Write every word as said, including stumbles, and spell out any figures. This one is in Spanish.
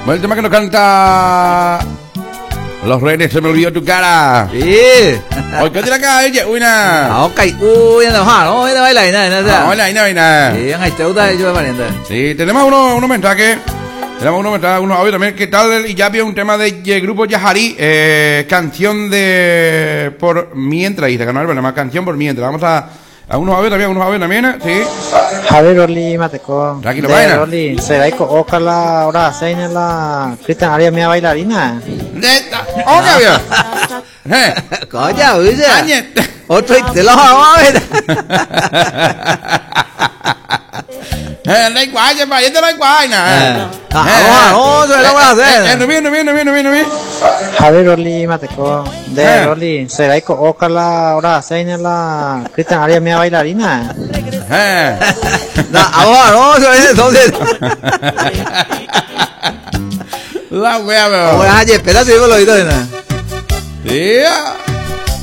Bueno, el tema que nos canta Los Reyes, Se Me Olvidó Tu Cara. Sí. Hoy que tiene acá ella, uy na. Áo cày ui là hoa nó nó lại này nó Ah, hola, ahí, ahí, ahí. Sí, ngày trước đây cho bạn này. Sí, tenemos unos, unos mensajes. Tenemos unos mensajes, unos audios también. ¿Qué tal? Y ya había un tema de, de grupo Yajarí, eh, canción de Por Mientras, dice Canal Benama, canción por Mientras. Vamos a, a unos audios también, unos audios también, sí. Javier Orli Mateco. Tranquilo, de vaina. Orli, será que Ocala ahora señala la Cristian Arias mía bailarina. Neta, oye, había. Eh, Có chứ ừ chứ. Añe. Ôi trời thì lo hoa vậy. Eh, lấy quả cho bà, vậy tôi lấy quả này nè. À, hoa nó rồi đâu là Eh, thế. no bien, no bien, no bien, no bien, no bien. Javier Orli Mateco. de Eh. Orli, será que Ocala ahora señala la Cristian Arias mía bailarina. Eh. Là áo hoa nó rồi thế thôi thế. La wea, Ôi bro. hai gì phải là gì mà lời thôi nè. Yeah.